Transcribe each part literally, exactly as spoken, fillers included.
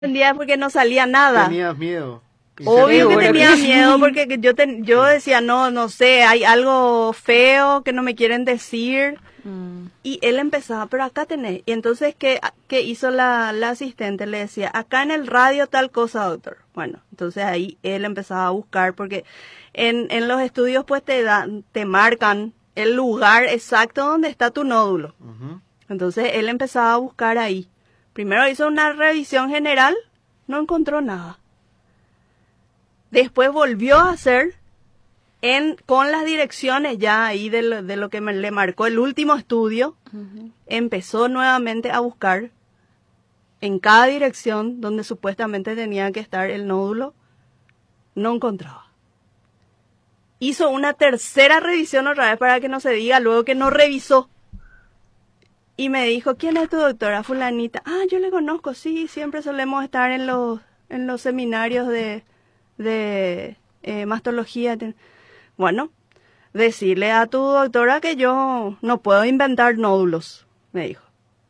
entendía porque no salía nada. Tenías miedo. Obvio que Bueno, tenía sí. miedo porque yo ten- yo decía, no, no sé, hay algo feo que no me quieren decir. Mm. Y él empezaba, pero acá tenés. Y entonces, ¿qué, qué hizo la, la asistente? Le decía, acá en el radio tal cosa, doctor. Bueno, entonces ahí él empezaba a buscar porque en, en los estudios pues te dan, te marcan el lugar exacto donde está tu nódulo. Ujú. Entonces él empezaba a buscar ahí. Primero hizo una revisión general, no encontró nada. Después volvió a hacer en, con las direcciones ya ahí de lo, de lo que me, le marcó el último estudio. Ujú. Empezó nuevamente a buscar en cada dirección donde supuestamente tenía que estar el nódulo. No encontraba. Hizo una tercera revisión otra vez para que no se diga luego que no revisó. Y me dijo, ¿quién es tu doctora? Fulanita. Ah, yo le conozco, sí, siempre solemos estar en los, en los seminarios de, de eh, mastología. Bueno, decirle a tu doctora que yo no puedo inventar nódulos, me dijo.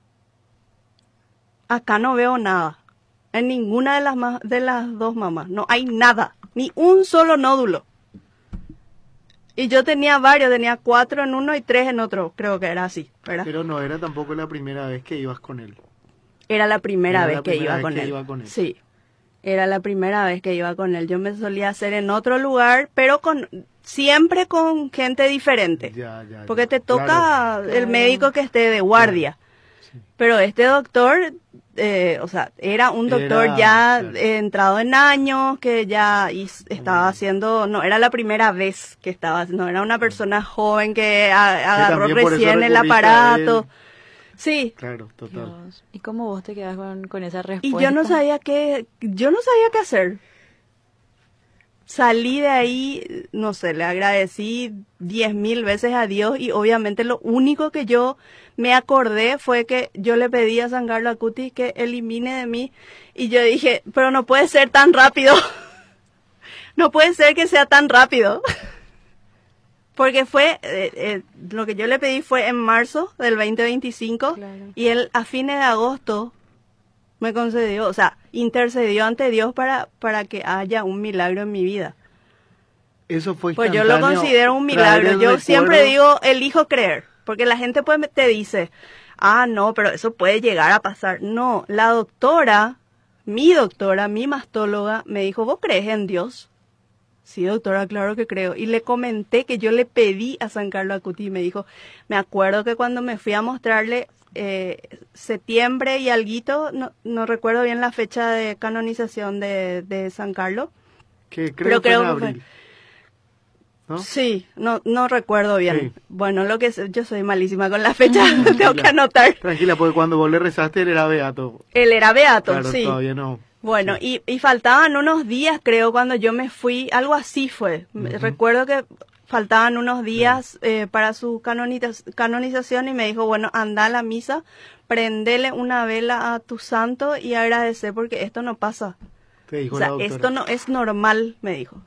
Acá no veo nada. En ninguna de las, ma- de las dos mamás. No hay nada. Ni un solo nódulo. Y yo tenía varios. Tenía cuatro en uno y tres en otro. Creo que era así, ¿verdad? Pero no era tampoco la primera vez que ibas con él. Era la primera Era vez la que, primera iba, vez con que él. iba con él. Sí. Era la primera vez que iba con él. Yo me solía hacer en otro lugar, pero con siempre con gente diferente. Ya, ya, Porque ya. te toca Claro. el Claro. médico que esté de guardia. Sí. Pero este doctor, eh, o sea, era un doctor Era, ya claro. eh, entrado en años, que ya is- estaba Mm. haciendo, no era la primera vez que estaba, no era una persona joven que a- agarró también por eso recién el recurriste a aparato. él. Sí, Claro, total. Dios. ¿Y cómo vos te quedas con, con esa y respuesta? yo no sabía qué, yo no sabía qué hacer. Salí de ahí, no sé, le agradecí diez mil veces a Dios y obviamente lo único que yo me acordé fue que yo le pedí a San Carlos Acutis que elimine de mí y yo dije, pero no puede ser tan rápido, no puede ser que sea tan rápido, porque fue, eh, eh, lo que yo le pedí fue en marzo del veinte veinticinco Claro. y él a fines de agosto me concedió, o sea, intercedió ante Dios para, para que haya un milagro en mi vida. Eso fue Pues yo lo instantáneo, considero un traer milagro. el Yo recuerdo. siempre digo, elijo creer, porque la gente pues me- te dice, ah, no, pero eso puede llegar a pasar. No, la doctora, mi doctora, mi mastóloga, me dijo, ¿vos crees en Dios? Sí, doctora, claro que creo. Y le comenté que yo le pedí a San Carlos Acutis y me dijo, me acuerdo que cuando me fui a mostrarle eh, septiembre y alguito, no, no recuerdo bien la fecha de canonización de, de San Carlos. Que Pero creo que creo fue en que fue- abril. ¿No? Sí, no, no recuerdo bien. Sí. Bueno, lo que sé- yo soy malísima con la fecha, tengo que Tranquila. anotar. Tranquila, porque cuando vos le rezaste él era beato. Él era beato, Claro, sí. todavía no. Bueno, Sí. y, y faltaban unos días, creo, cuando yo me fui, algo así fue. Me- Ujú. Recuerdo que faltaban unos días eh, para su canonita- canonización y me dijo, bueno, anda a la misa, prendele una vela a tu santo y agradece porque esto no pasa. Te dijo O sea, la doctora. esto no es normal, me dijo.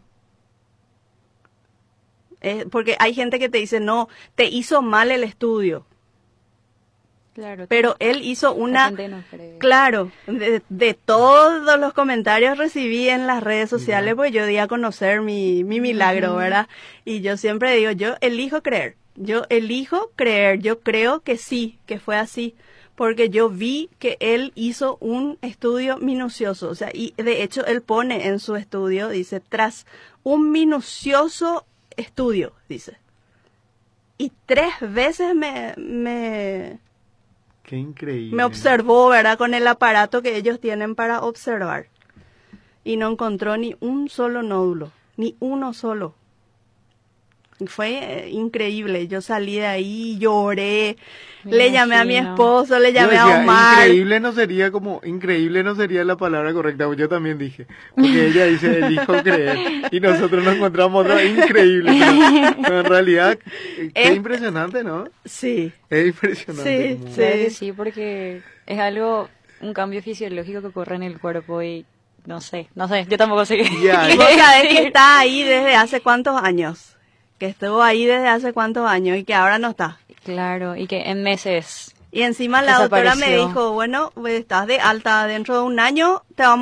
Eh, porque hay gente que te dice, no, te hizo mal el estudio. Claro. Pero él hizo la una... gente no cree. Claro, de, de todos los comentarios recibí en las redes sociales, Ya. pues yo di a conocer mi, mi milagro, Ujú. ¿verdad? Y yo siempre digo, yo elijo creer, yo elijo creer, yo creo que sí, que fue así, porque yo vi que él hizo un estudio minucioso, o sea, y de hecho él pone en su estudio, dice, tras un minucioso estudio, dice. Y tres veces me... me Qué increíble. me observó, ¿verdad? Con el aparato que ellos tienen para observar. Y no encontró ni un solo nódulo, ni uno solo. Y fue eh, increíble. Yo salí de ahí, lloré, Me le llamé a mi imagino. esposo, le Yo llamé decía, a Omar. increíble no sería como, increíble no sería la palabra correcta, yo también dije, porque ella dice elijo creer, y nosotros nos encontramos otra increíble, pero, pero en realidad, eh, qué Es- impresionante, ¿no? Sí, Es impresionante. Sí, como- sí. Claro que sí, porque es algo, un cambio fisiológico que ocurre en el cuerpo y no sé, no sé, yo tampoco sé qué. Ya, y y- vos sabés que está ahí desde hace cuántos años. Que estuvo ahí desde hace cuántos años y que ahora no está. Claro, y que en meses Y encima la doctora me Desapareció. dijo, bueno, estás de alta, dentro de un año te vamos